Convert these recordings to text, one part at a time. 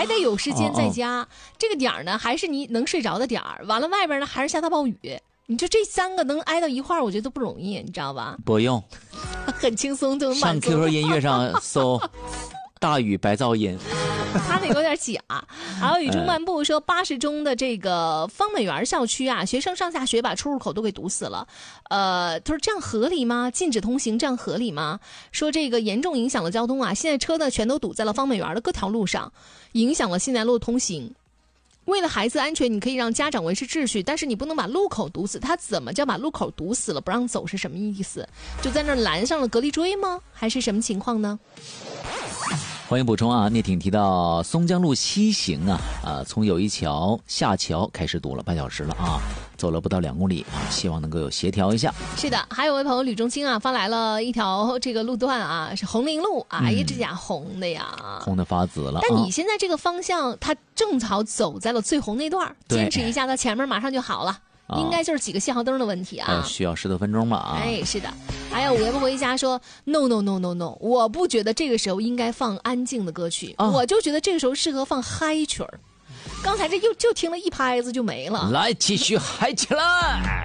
还得有时间在家，这个点儿呢还是你能睡着的点儿，完了外边呢还是下大暴雨，你说这3个能挨到一块儿，我觉得都不容易，你知道吧？ 不用， 很轻松就能上 QQ 音乐上搜大雨白噪音。 他那有点假。还有雨中漫步说，80中的这个方美园校区啊，学生上下学把出入口都给堵死了。他说这样合理吗？禁止通行这样合理吗？说这个严重影响了交通啊，现在车呢全都堵在了方美园的各条路上，影响了西南路通行。为了孩子安全，你可以让家长维持秩序，但是你不能把路口堵死。他怎么叫把路口堵死了不让走是什么意思？就在那儿拦上了隔离锥吗？还是什么情况呢？ 欢迎补充啊！聂挺提到松江路西行啊，从友谊桥下桥开始堵了半小时了啊，走了不到2公里啊，希望能够有协调一下。 是的，还有位朋友吕中清啊发来了一条这个路段啊，是红菱路啊，这家红的呀， 红的发紫了。 但你现在这个方向，它正好走在了最红那段，坚持一下，到前面马上就好了。应该就是几个信号灯的问题啊， 需要10多分钟吧啊。 哎，是的。还有我回家说 no， 我不觉得这个时候应该放安静的歌曲，我就觉得这个时候适合放嗨曲儿。刚才这就听了一拍子就没了。 来，继续嗨起来。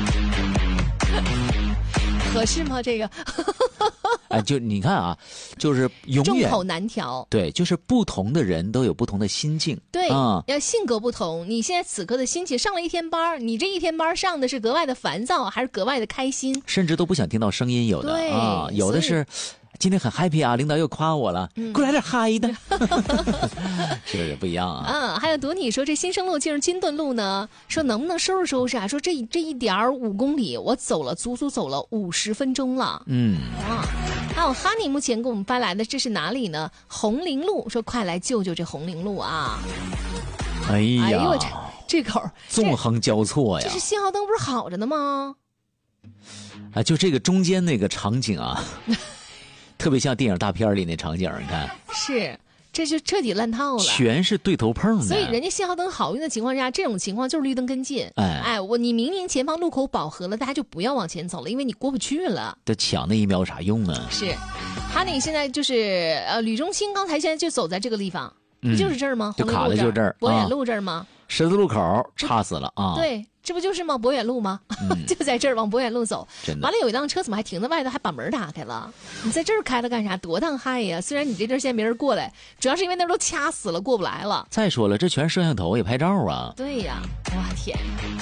合适吗？这个哎，就你看啊，就是永远众口难调。 对，就是不同的人都有不同的心境。 对，要性格不同。你现在此刻的心情，上了一天班，你这一天班上的是格外的烦躁，还是格外的开心？ 甚至都不想听到声音，有的啊，有的是。今天很 happy 啊，领导又夸我了，给我来点嗨的，这个也不一样啊。 还有读你说这新生路进入金盾路呢，说能不能收拾收拾啊？说这1.5公里，我足足走了50分钟了。还有哈尼目前给我们发来的这是哪里呢？红菱路，说快来救救这红菱路啊！ 哎呀， 我这口纵横交错呀！ 这是信号灯不是好着呢吗？ 啊，就这个中间那个场景啊。特别像电影大片里那场景，你看， 是，这就彻底烂套了， 全是对头碰的。 所以人家信号灯好用的情况下，这种情况就是绿灯跟进。你明明前方路口饱和了，大家就不要往前走了，因为你过不去了。 这抢那1秒有啥用啊？ 是，哈尼现在就是吕中清刚才现在就走在这个地方，不就是这儿吗？ 就卡的就这儿， 博远路这儿吗？ 十字路口差死了啊！ 对。这不就是吗？博远路吗？就在这儿往博远路走。 真的。 完了有一辆车怎么还停在外头，还把门打开了？你在这儿开了干啥？多当害呀！虽然你这阵现在没人过来，主要是因为那都掐死了，过不来了。 再说了，这全摄像头也拍照啊。 对呀，哇天！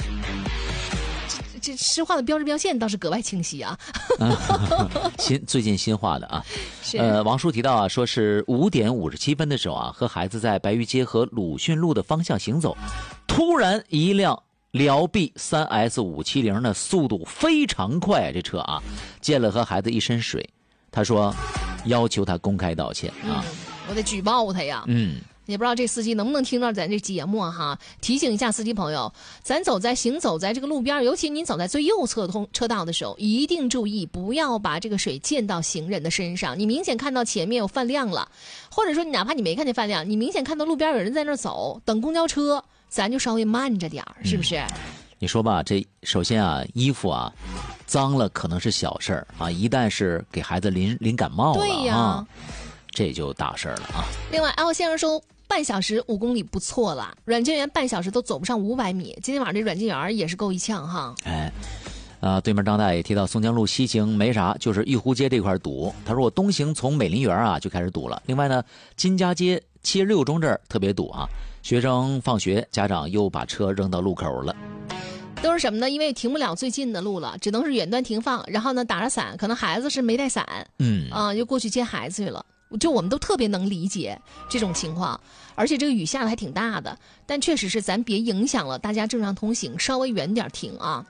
这施画的标志标线倒是格外清晰啊。 最近新画的啊。王叔提到啊，说是5点57分的时候啊，和孩子在白玉街和鲁迅路的方向行走，突然一辆辽 B 3S570的速度非常快啊，这车啊，溅了和孩子一身水。他说要求他公开道歉啊。 我得举报他呀。也不知道这司机能不能听到咱这节目哈，提醒一下司机朋友，咱行走在这个路边，尤其您走在最右侧车道的时候，一定注意不要把这个水溅到行人的身上。你明显看到前面有泛亮了，或者说你哪怕你没看见泛亮，你明显看到路边有人在那走等公交车，咱就稍微慢着点儿，是不是？ 你说吧，这首先啊，衣服啊脏了可能是小事儿啊，一旦是给孩子淋感冒了，对呀，这就大事儿了啊。 另外，L先生说半小时5公里不错了，软件员半小时都走不上500米。今天晚上这软件员也是够一呛哈。 对面张大爷提到松江路西行没啥，就是玉湖街这块堵。他说我东行从美林园啊就开始堵了。另外呢，金家街76中这儿特别堵啊，学生放学，家长又把车扔到路口了。 都是什么呢？因为停不了最近的路了，只能是远端停放，然后呢打着伞，可能孩子是没带伞，就过去接孩子去了。就我们都特别能理解这种情况，而且这个雨下的还挺大的，但确实是咱别影响了大家正常通行，稍微远点停啊。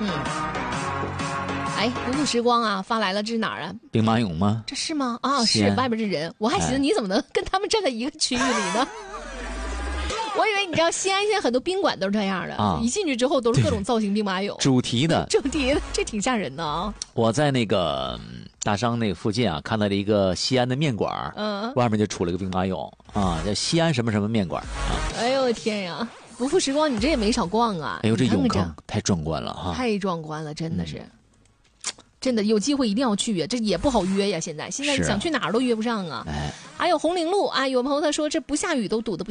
不负时光啊发来了，这是哪儿啊？ 兵马俑吗？ 这是吗？啊，是外边这人，我还寻思你怎么能跟他们站在一个区域里呢？我以为你知道西安现在很多宾馆都是这样的，一进去之后都是各种造型兵马俑， 主题的， 这挺吓人的啊。 我在那个大商那个附近啊，看到了一个西安的面馆，外面就出了个兵马俑啊，叫西安什么什么面馆啊。 哎呦我天呀！不负时光，你这也没少逛啊。 哎呦，这俑坑太壮观了哈！ 太壮观了，真的是。真的有机会一定要去呀，这也不好约呀。现在想去哪儿都约不上啊。还有红菱路啊，有朋友他说这不下雨都堵得不